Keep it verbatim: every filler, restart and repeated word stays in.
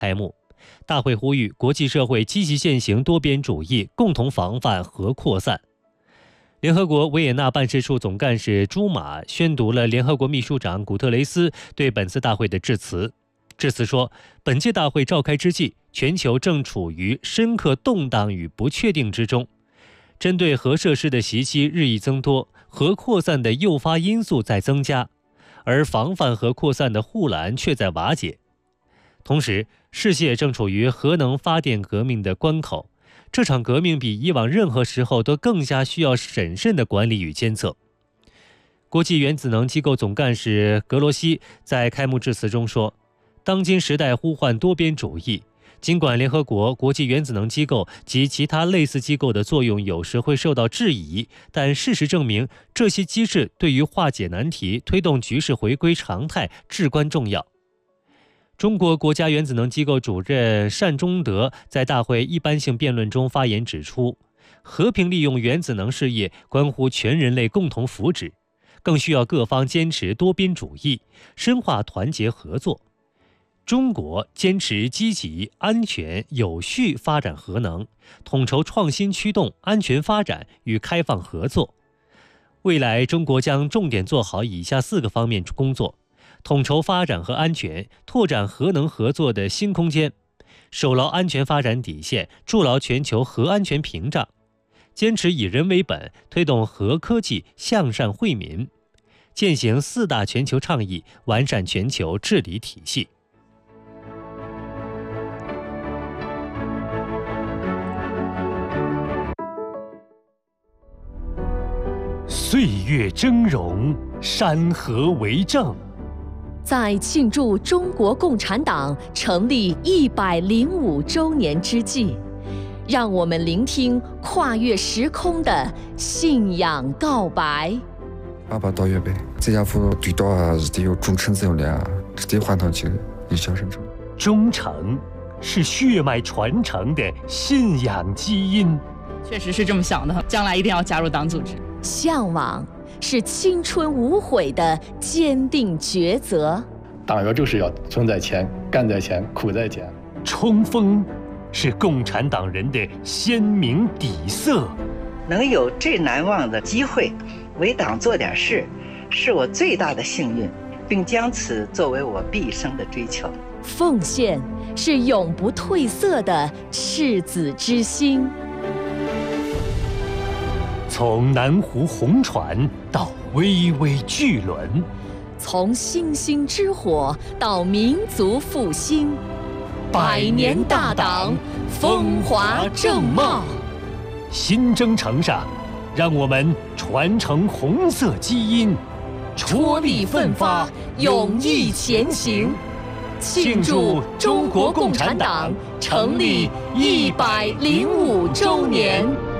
开幕。大会呼吁国际社会积极践行多边主义，共同防范核扩散。联合国维也纳办事处总干事朱马宣读了联合国秘书长古特雷斯对本次大会的致辞。致辞说，本届大会召开之际，全球正处于深刻动荡与不确定之中。针对核设施的袭击日益增多，核扩散的诱发因素在增加，而防范核扩散的护栏却在瓦解。同时，世界正处于核能发电革命的关口，这场革命比以往任何时候都更加需要审慎的管理与监测。国际原子能机构总干事格罗西在开幕致辞中说，当今时代呼唤多边主义，尽管联合国、国际原子能机构及其他类似机构的作用有时会受到质疑，但事实证明，这些机制对于化解难题、推动局势回归常态至关重要。中国国家原子能机构主任单忠德在大会一般性辩论中发言指出，和平利用原子能事业关乎全人类共同福祉，更需要各方坚持多边主义，深化团结合作。中国坚持积极、安全、有序发展核能，统筹创新驱动安全发展与开放合作。未来，中国将重点做好以下四个方面工作：统筹发展和安全，拓展核能合作的新空间，守牢安全发展底线，筑牢全球核安全屏障，坚持以人为本，推动核科技向善惠民，践行四大全球倡议，完善全球治理体系。岁月峥嵘，山河为证。 在庆祝中国共产党成立一百零五周年之际，让我们聆听跨越时空的信仰告白。 爸爸到月呗，这家伙最多还是得有忠诚这样的，是得换上去一小生成。 忠诚是血脉传承的信仰基因。 确实是这么想的，将来一定要加入党组织。 向往是青春无悔的坚定抉择。 党员就是要存在前，干在前，苦在前。 冲锋是共产党人的鲜明底色。 能有这难忘的机会为党做点事，是我最大的幸运，并将此作为我毕生的追求。 奉献是永不褪色的赤子之心。 从南湖红船到巍巍巨轮， 从星星之火到民族复兴，百年大党，风华正茂。 新征程上，让我们传承红色基因， 踔厉奋发，勇毅前行，庆祝中国共产党成立一百零五周年。